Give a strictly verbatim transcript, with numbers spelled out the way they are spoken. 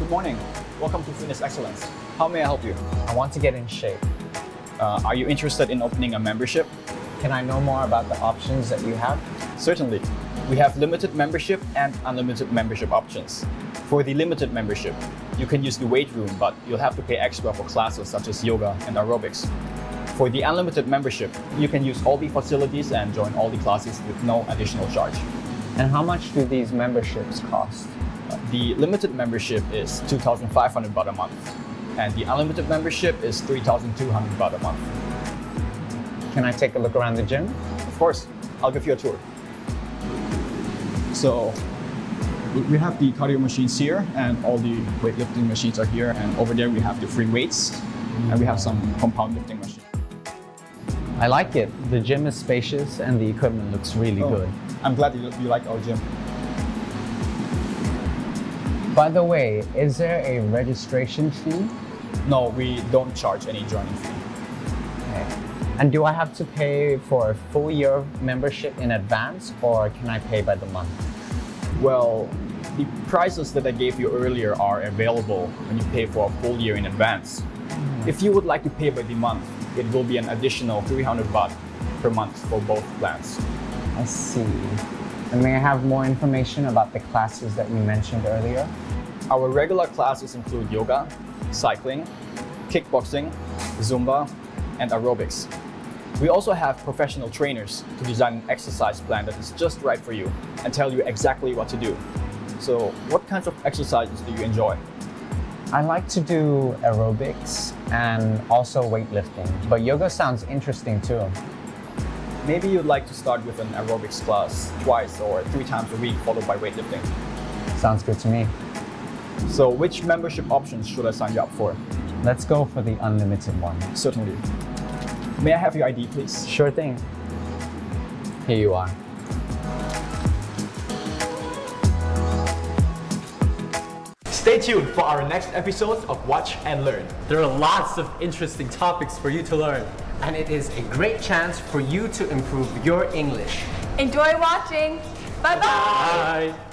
Good morning. Welcome to Fitness Excellence. How may I help you? I want to get in shape. Uh, are you interested in opening a membership? Can I know more about the options that you have? Certainly. We have limited membership and unlimited membership options. For the limited membership, you can use the weight room, but you'll have to pay extra for classes such as yoga and aerobics. For the unlimited membership, you can use all the facilities and join all the classes with no additional charge. And how much do these memberships cost? Uh, the limited membership is two thousand five hundred baht a month, and the unlimited membership is three thousand two hundred baht a month. Can I take a look around the gym? Of course, I'll give you a tour. So, we have the cardio machines here, and all the weightlifting machines are here, and over there we have the free weights, and we have some compound lifting machines. I like it. The gym is spacious and the equipment looks really Oh, good. I'm glad you, you like our gym. By the way, is there a registration fee? No, we don't charge any joining fee. Okay. And do I have to pay for a full year membership in advance, or can I pay by the month? Well, the prices that I gave you earlier are available when you pay for a full year in advance. Mm. If you would like to pay by the month, it will be an additional three hundred baht per month for both plans. I see. And may I have more information about the classes that you mentioned earlier? Our regular classes include yoga, cycling, kickboxing, Zumba, and aerobics. We also have professional trainers to design an exercise plan that is just right for you and tell you exactly what to do. So, what kinds of exercises do you enjoy? I like to do aerobics and also weightlifting, but yoga sounds interesting too. Maybe you'd like to start with an aerobics class twice or three times a week, followed by weightlifting. Sounds good to me. So, which membership options should I sign you up for? Let's go for the unlimited one. Certainly. May I have your I D, please? Sure thing. Here you are. Stay tuned for our next episodes of Watch and Learn. There are lots of interesting topics for you to learn, and it is a great chance for you to improve your English. Enjoy watching. Bye-bye. Bye!